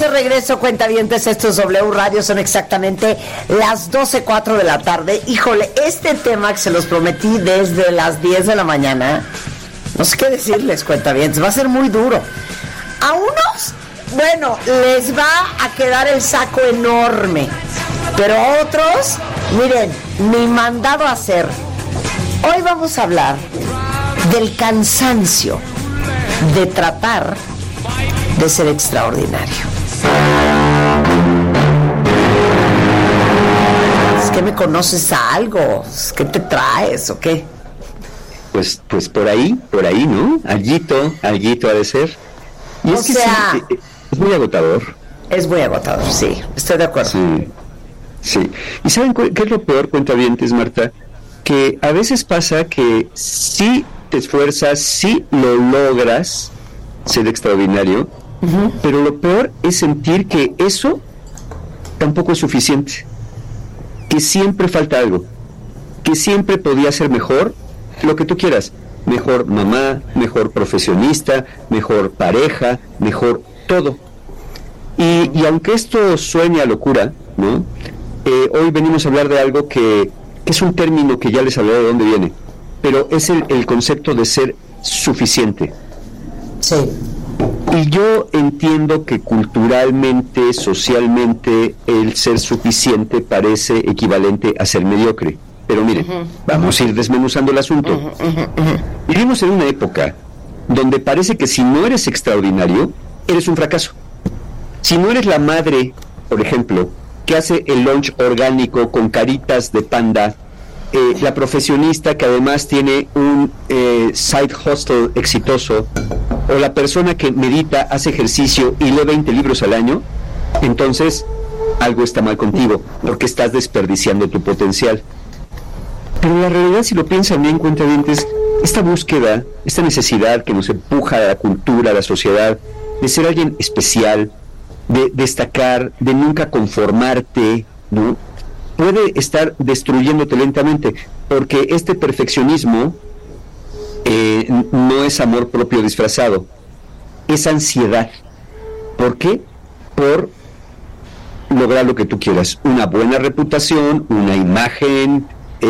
de regreso, cuentavientes, esto es W Radio, son exactamente las 12:04 de la tarde. Híjole, este tema que se los prometí desde las 10 de la mañana, no sé qué decirles, cuentavientes, va a ser muy duro. A unos, bueno, les va a quedar el saco enorme, pero a otros, miren, ni mandado a hacer. Hoy vamos a hablar del cansancio de tratar de ser extraordinario. ¿Es que me conoces a algo? ¿Qué te traes o qué? Pues por ahí, ¿no? Alguito ha de ser. Y o es que sea, sí, es muy agotador. Es muy agotador, sí, estoy de acuerdo. Sí. ¿Y saben qué es lo peor, cuentavientes, Marta? Que a veces pasa que sí te esfuerzas, sí lo logras ser extraordinario, pero lo peor es sentir que eso tampoco es suficiente, que siempre falta algo, que siempre podía ser mejor, lo que tú quieras, mejor mamá, mejor profesionista, mejor pareja, mejor todo. Y aunque esto suene a locura, ¿no? Hoy venimos a hablar de algo que es un término que ya les hablé de dónde viene, pero es el concepto de ser suficiente. Sí. Y yo entiendo que culturalmente, socialmente, el ser suficiente parece equivalente a ser mediocre. Pero miren, vamos a ir desmenuzando el asunto. Vivimos en una época donde parece que si no eres extraordinario, eres un fracaso. Si no eres la madre, por ejemplo, que hace el lunch orgánico con caritas de panda, la profesionista que además tiene un side hustle exitoso, o la persona que medita, hace ejercicio y lee 20 libros al año, entonces algo está mal contigo, porque estás desperdiciando tu potencial. Pero la realidad, si lo piensan bien, cuentavientes, esta búsqueda, esta necesidad que nos empuja a la cultura, a la sociedad, de ser alguien especial, de destacar, de nunca conformarte, ¿no?, puede estar destruyéndote lentamente, porque este perfeccionismo no es amor propio disfrazado, es ansiedad. ¿Por qué? Por lograr lo que tú quieras, una buena reputación, una imagen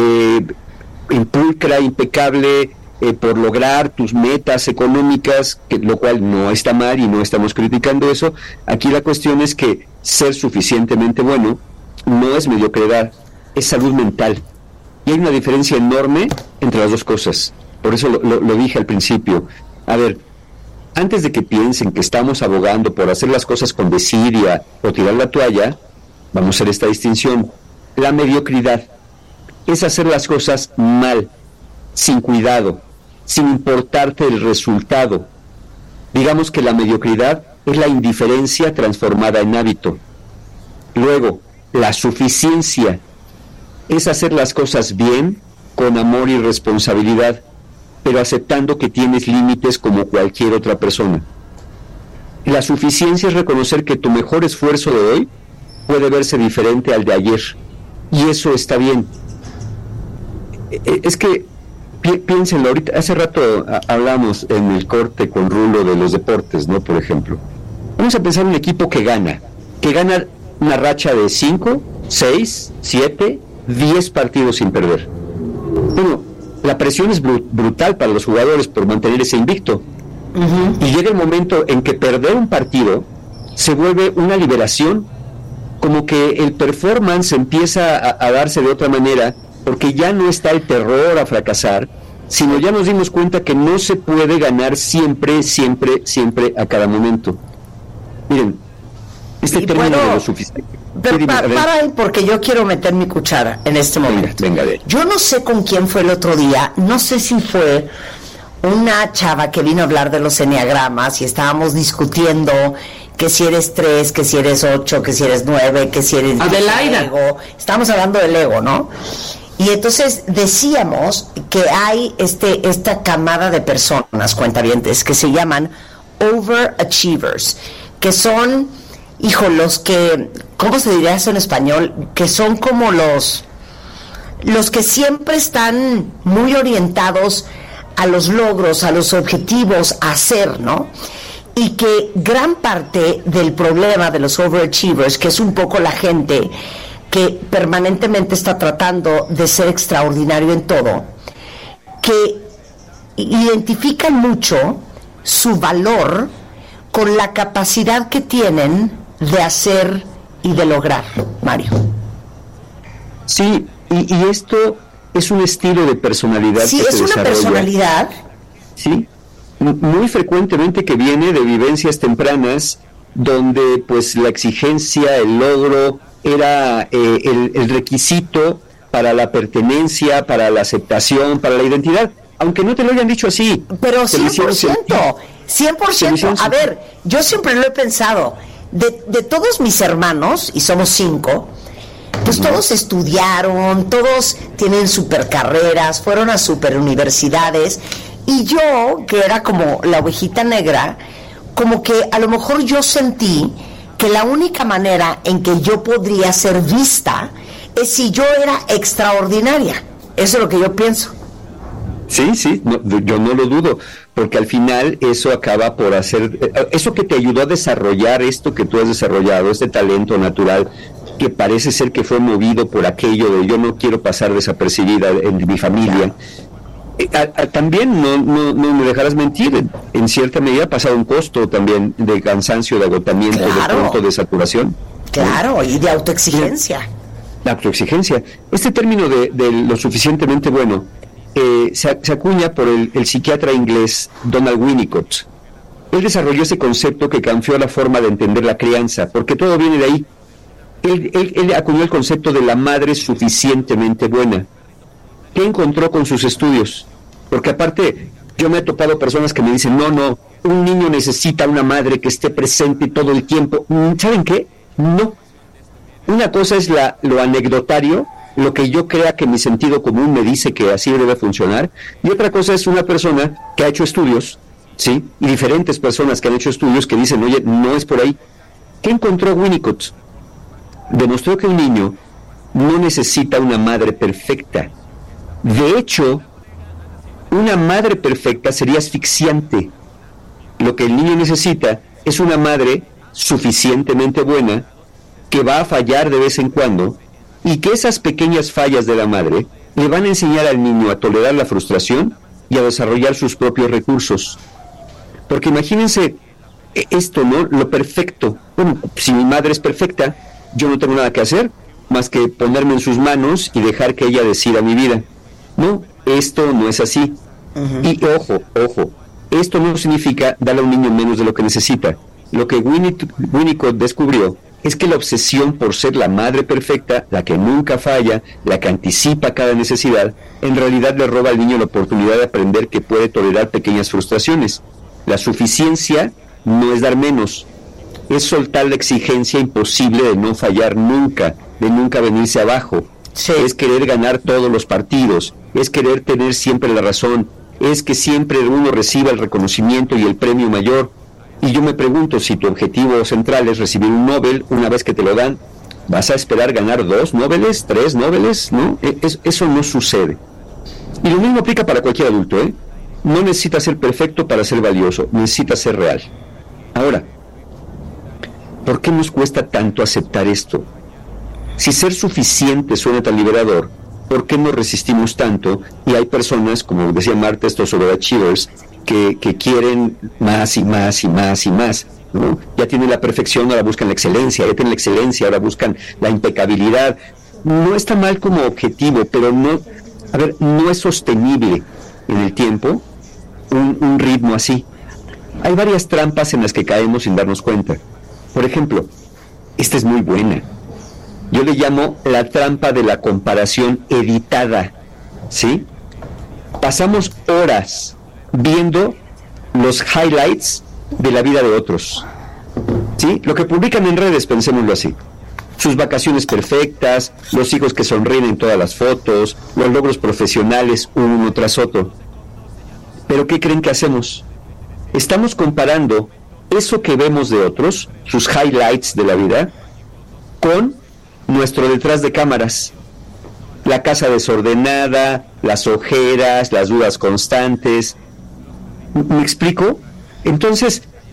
pulcra, impecable, por lograr tus metas económicas, lo cual no está mal y no estamos criticando eso. Aquí la cuestión es que ser suficientemente bueno no es mediocridad, es salud mental. Y hay una diferencia enorme entre las dos cosas. Por eso lo dije al principio. A ver, antes de que piensen que estamos abogando por hacer las cosas con desidia o tirar la toalla, vamos a hacer esta distinción. La mediocridad es hacer las cosas mal, sin cuidado, sin importarte el resultado. Digamos que la mediocridad es la indiferencia transformada en hábito. Luego, la suficiencia es hacer las cosas bien, con amor y responsabilidad, pero aceptando que tienes límites como cualquier otra persona. La suficiencia es reconocer que tu mejor esfuerzo de hoy puede verse diferente al de ayer, y eso está bien. Es que, piénsenlo, ahorita, hace rato hablamos en el corte con Rulo de los deportes, ¿no? Por ejemplo, vamos a pensar en un equipo que gana una racha de 5, 6, 7, 10 partidos sin perder. Bueno, la presión es brutal para los jugadores por mantener ese invicto. Y llega el momento en que perder un partido se vuelve una liberación, como que el performance empieza a darse de otra manera, porque ya no está el terror a fracasar, sino ya nos dimos cuenta que no se puede ganar siempre a cada momento. Miren, este término de lo suficiente. Para ahí, porque yo quiero meter mi cuchara en este momento. Venga, yo no sé con quién fue el otro día, no sé si fue una chava que vino a hablar de los enneagramas y estábamos discutiendo que si eres 3, que si eres 8, que si eres 9, que si eres ego. Estamos hablando del ego, ¿no? Y entonces decíamos que hay esta camada de personas, cuentavientes, que se llaman overachievers, que son, los que, ¿cómo se diría eso en español? Que son como los que siempre están muy orientados a los logros, a los objetivos, a hacer, ¿no? y que gran parte del problema de los overachievers, que es un poco la gente que permanentemente está tratando de ser extraordinario en todo, que identifican mucho su valor con la capacidad que tienen de hacer y de lograr, Mario. Sí, y esto es un estilo de personalidad. Sí, que es se una desarrolla. personalidad. Sí, muy frecuentemente que viene de vivencias tempranas donde pues la exigencia, el logro era el requisito para la pertenencia, para la aceptación, para la identidad, aunque no te lo hayan dicho así. Pero te lo hicieron 100%, 100%. A ver, yo siempre lo he pensado, de todos mis hermanos, y somos 5, pues todos estudiaron, todos tienen super carreras, fueron a super universidades, y yo, que era como la ovejita negra, como que a lo mejor yo sentí que la única manera en que yo podría ser vista es si yo era extraordinaria. Eso es lo que yo pienso. Sí, no, yo no lo dudo, porque al final eso acaba por hacer, eso que te ayudó a desarrollar esto que tú has desarrollado, este talento natural, que parece ser que fue movido por aquello de yo no quiero pasar desapercibida en mi familia. También no me dejarás mentir, en cierta medida ha pasado un costo también de cansancio, de agotamiento, Claro. de pronto de saturación. Claro, y de autoexigencia. La autoexigencia. Este término de lo suficientemente bueno se acuña por el psiquiatra inglés Donald Winnicott. Él desarrolló ese concepto que cambió la forma de entender la crianza, porque todo viene de ahí. Él acuñó el concepto de la madre suficientemente buena. ¿Qué encontró con sus estudios? Porque aparte, yo me he topado personas que me dicen, no, un niño necesita una madre que esté presente todo el tiempo. ¿Saben qué? No. Una cosa es lo anecdotario, lo que yo crea que mi sentido común me dice que así debe funcionar, y otra cosa es una persona que ha hecho estudios, ¿sí? Y diferentes personas que han hecho estudios que dicen, oye, no es por ahí. ¿Qué encontró Winnicott? Demostró que un niño no necesita una madre perfecta. De hecho, una madre perfecta sería asfixiante. Lo que el niño necesita es una madre suficientemente buena, que va a fallar de vez en cuando, y que esas pequeñas fallas de la madre le van a enseñar al niño a tolerar la frustración y a desarrollar sus propios recursos. Porque imagínense esto, ¿no? Lo perfecto. Bueno, si mi madre es perfecta, yo no tengo nada que hacer más que ponerme en sus manos y dejar que ella decida mi vida. No, esto no es así. Y ojo, esto no significa darle a un niño menos de lo que necesita. Lo que Winnicott descubrió es que la obsesión por ser la madre perfecta, la que nunca falla, la que anticipa cada necesidad, en realidad le roba al niño la oportunidad de aprender que puede tolerar pequeñas frustraciones. La suficiencia no es dar menos, es soltar la exigencia imposible de no fallar nunca, de nunca venirse abajo. Sí. Es querer ganar todos los partidos, es querer tener siempre la razón, es que siempre uno reciba el reconocimiento y el premio mayor. Y yo me pregunto, si tu objetivo central es recibir un Nobel, una vez que te lo dan, ¿vas a esperar ganar 2 Nobeles, 3 Nobeles? ¿No? Eso no sucede. Y lo mismo aplica para cualquier adulto, ¿eh? No necesitas ser perfecto para ser valioso, necesitas ser real. Ahora, ¿por qué nos cuesta tanto aceptar esto? Si ser suficiente suena tan liberador, ¿por qué nos resistimos tanto? Y hay personas, como decía Marta, estos overachievers, que quieren más y más y más y más, ¿no? Ya tienen la perfección, ahora buscan la excelencia, ya tienen la excelencia, ahora buscan la impecabilidad. No está mal como objetivo, pero no es sostenible en el tiempo un ritmo así. Hay varias trampas en las que caemos sin darnos cuenta. Por ejemplo, esta es muy buena. Yo le llamo la trampa de la comparación editada, ¿sí? Pasamos horas viendo los highlights de la vida de otros, ¿sí? Lo que publican en redes, pensémoslo así. Sus vacaciones perfectas, los hijos que sonríen en todas las fotos, los logros profesionales uno tras otro. ¿Pero qué creen que hacemos? Estamos comparando eso que vemos de otros, sus highlights de la vida, con nuestro detrás de cámaras. La casa desordenada, las ojeras, las dudas constantes. ¿Me explico? Entonces,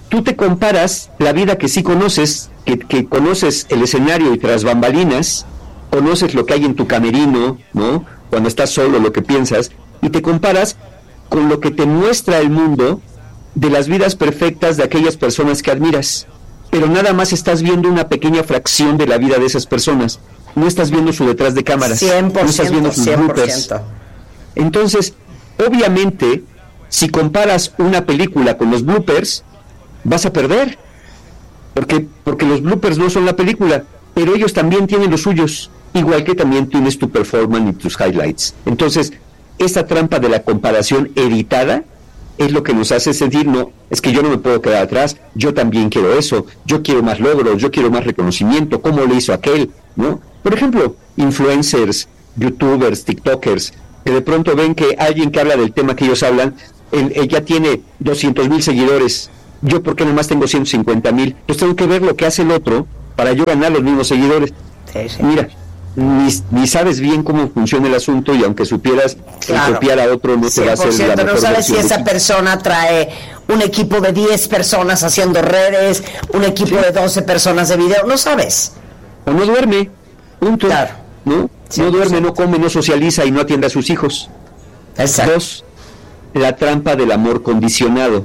tú te comparas la vida que sí conoces, que conoces el escenario y tras bambalinas, conoces lo que hay en tu camerino, ¿no? Cuando estás solo, lo que piensas, y te comparas con lo que te muestra el mundo de las vidas perfectas de aquellas personas que admiras. Pero nada más estás viendo una pequeña fracción de la vida de esas personas. No estás viendo su detrás de cámaras. 100%, no estás viendo sus bloopers. Entonces, obviamente, si comparas una película con los bloopers, vas a perder. Porque los bloopers no son la película, pero ellos también tienen los suyos, igual que también tienes tu performance y tus highlights. Entonces, esta trampa de la comparación editada es lo que nos hace sentir, no, es que yo no me puedo quedar atrás, yo también quiero eso, yo quiero más logros, yo quiero más reconocimiento, ¿cómo le hizo aquel? ¿No? Por ejemplo, influencers, youtubers, tiktokers, que de pronto ven que alguien que habla del tema que ellos hablan, él ya tiene 200,000 seguidores, yo porque nomás tengo 150,000, pues tengo que ver lo que hace el otro para yo ganar los mismos seguidores. Sí. Mira, ni sabes bien cómo funciona el asunto, y aunque supieras, claro, copiar a otro no te va a hacer la mejor. No sabes si esa persona trae un equipo de 10 personas haciendo redes, un equipo de 12 personas de video, no sabes. O no duerme, punto. Claro. ¿No? No duerme, no come, no socializa y no atiende a sus hijos. Exacto. 2, la trampa del amor condicionado.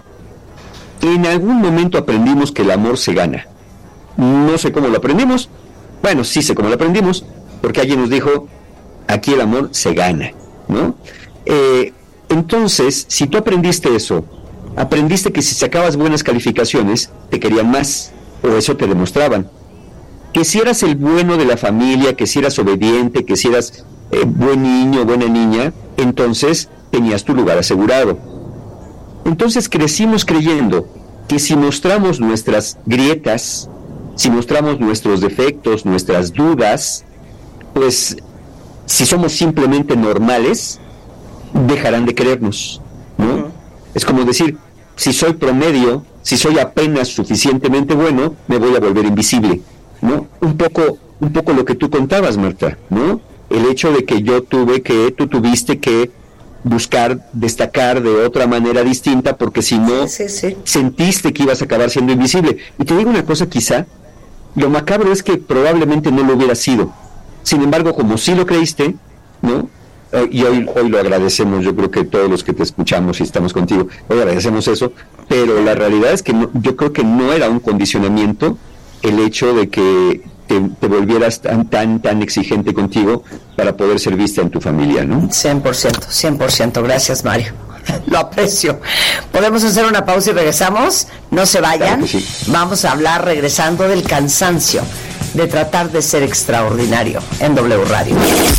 En algún momento aprendimos que el amor se gana. No sé cómo lo aprendimos. Bueno, sí sé cómo lo aprendimos, porque alguien nos dijo, aquí el amor se gana, ¿no? Entonces, si tú aprendiste eso, aprendiste que si sacabas buenas calificaciones, te querían más, o eso te demostraban. Que si eras el bueno de la familia, que si eras obediente, que si eras buen niño, buena niña, entonces tenías tu lugar asegurado. Entonces crecimos creyendo que si mostramos nuestras grietas, si mostramos nuestros defectos, nuestras dudas, pues si somos simplemente normales, dejarán de querernos, ¿no? Es como decir, si soy promedio, si soy apenas suficientemente bueno, me voy a volver invisible, ¿no? Un poco lo que tú contabas, Marta, ¿no? El hecho de que tú tuviste que buscar destacar de otra manera distinta, porque si no, sentiste que ibas a acabar siendo invisible. Y te digo una cosa, quizá lo macabro es que probablemente no lo hubiera sido. Sin embargo, como sí lo creíste, ¿no? Y hoy lo agradecemos, yo creo que todos los que te escuchamos y estamos contigo, hoy agradecemos eso, pero la realidad es que yo creo que no era un condicionamiento el hecho de que te volvieras tan exigente contigo para poder ser vista en tu familia, ¿no? 100%, gracias, Mario. Lo aprecio. ¿Podemos hacer una pausa y regresamos? No se vayan. Claro que sí. Vamos a hablar, regresando, del cansancio de tratar de ser extraordinario en W Radio.